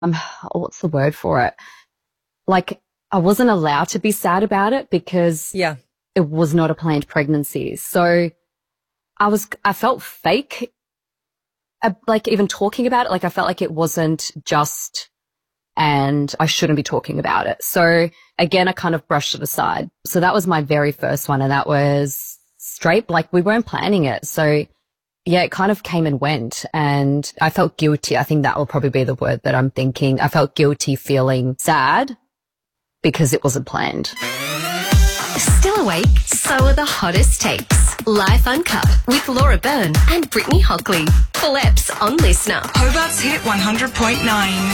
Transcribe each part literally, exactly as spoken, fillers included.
um, what's the word for it? Like, I wasn't allowed to be sad about it because yeah. it was not a planned pregnancy. So I was, I felt fake, uh, like even talking about it. Like I felt like it wasn't just, and I shouldn't be talking about it. So again, I kind of brushed it aside. So that was my very first one. And that was straight, like we weren't planning it. So yeah, it kind of came and went, and I felt guilty. I think that will probably be the word that I'm thinking. I felt guilty feeling sad because it wasn't planned. Still awake? So are the hottest takes. Life Uncut with Laura Byrne and Brittany Hockley. Full eps on Listener. Hobart's Hit one hundred point nine.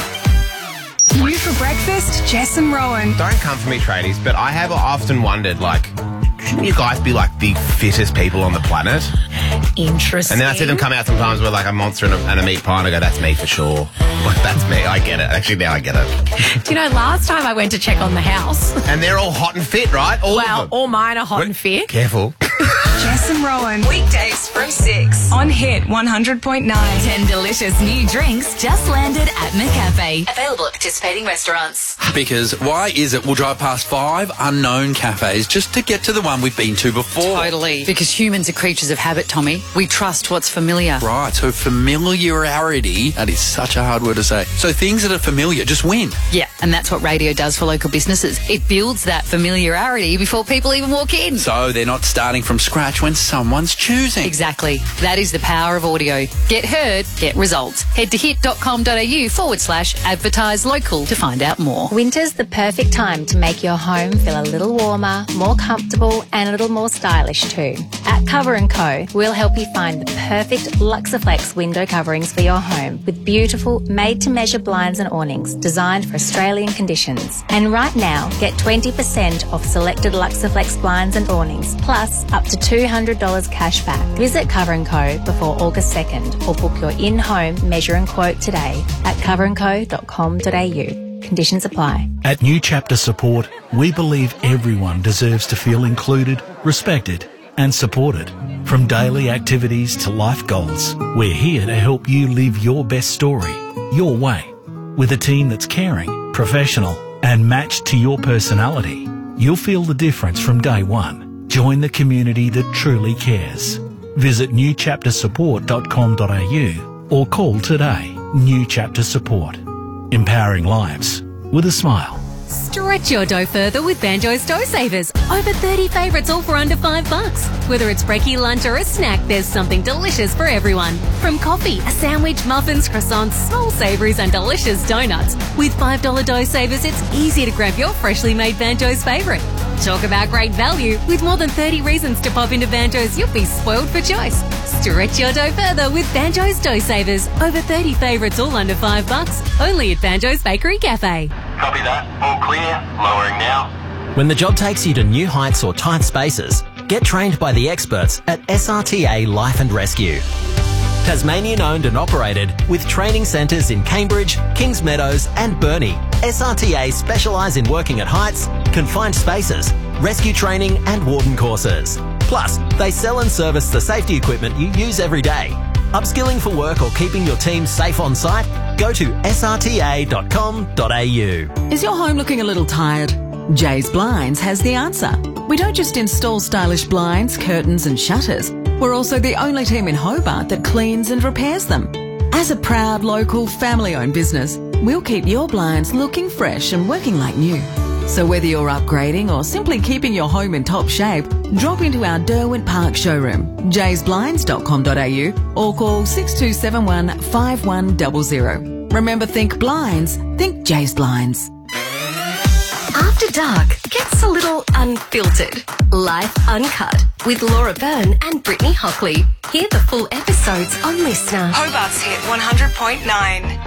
You for breakfast, Jess and Rowan. Don't come for me, tradies, but I have often wondered, like, shouldn't you guys be like the fittest people on the planet? Interesting. And then I see them come out sometimes with like a monster and a, and a meat pie, and I go, that's me for sure. Like, that's me. I get it. Actually, now I get it. Do you know, last time I went to check on the house. And they're all hot and fit, right? All well, of them. all mine are hot What? and fit. Careful. Jess and Rowan. Weekdays from six on Hit one hundred point nine. Ten delicious new drinks just landed at McCafe. Available at participating restaurants. Because why is it we'll drive past five unknown cafes just to get to the one we've been to before? Totally. Because humans are creatures of habit, Tommy. We trust what's familiar. Right, so familiarity, that is such a hard word to say. So things that are familiar just win. Yeah, and that's what radio does for local businesses. It builds that familiarity before people even walk in. So they're not starting from scratch when someone's choosing. Exactly. That is the power of audio. Get heard, get results. Head to hit.com.au forward slash advertise local to find out more. Winter's the perfect time to make your home feel a little warmer, more comfortable and a little more stylish too. At Cover and Co, we'll help you find the perfect Luxaflex window coverings for your home with beautiful made-to-measure blinds and awnings designed for Australian conditions. And right now, get twenty percent off selected Luxaflex blinds and awnings, plus up to two hundred dollars cash back. Visit Cover and Co before August second or book your in-home measure and quote today at cover and co dot com dot a u. Conditions apply. At New Chapter Support, we believe everyone deserves to feel included, respected and supported. From daily activities to life goals, we're here to help you live your best story, your way. With a team that's caring, professional and matched to your personality, you'll feel the difference from day one. Join the community that truly cares. Visit new chapter support dot com dot a u or call today. New Chapter Support. Empowering lives with a smile. Stretch your dough further with Banjo's Dough Savers. Over thirty favourites, all for under five bucks. Whether it's brekkie, lunch or a snack, there's something delicious for everyone. From coffee, a sandwich, muffins, croissants, small savouries and delicious donuts. With five dollar Dough Savers, it's easy to grab your freshly made Banjo's favourite. Talk about great value. With more than thirty reasons to pop into Banjo's, you'll be spoiled for choice. Stretch your dough further with Banjo's Dough Savers. Over thirty favourites, all under five bucks. Only at Banjo's Bakery Cafe. Copy that. All clear. Lowering now. When the job takes you to new heights or tight spaces, get trained by the experts at S R T A Life and Rescue. Tasmanian owned and operated with training centres in Cambridge, Kings Meadows and Burnie. S R T A specialise in working at heights, confined spaces, rescue training and warden courses. Plus, they sell and service the safety equipment you use every day. Upskilling for work or keeping your team safe on site? Go to s r t a dot com dot a u. Is your home looking a little tired? Jay's Blinds has the answer. We don't just install stylish blinds, curtains and shutters. We're also the only team in Hobart that cleans and repairs them. As a proud local family-owned business, we'll keep your blinds looking fresh and working like new. So whether you're upgrading or simply keeping your home in top shape, drop into our Derwent Park showroom, jays blinds dot com dot a u or call six two seven one, five one zero zero. Remember, think blinds, think Jay's Blinds. After Dark gets a little unfiltered. Life Uncut with Laura Byrne and Brittany Hockley. Hear the full episodes on Listener. Hobart's Hit one hundred point nine.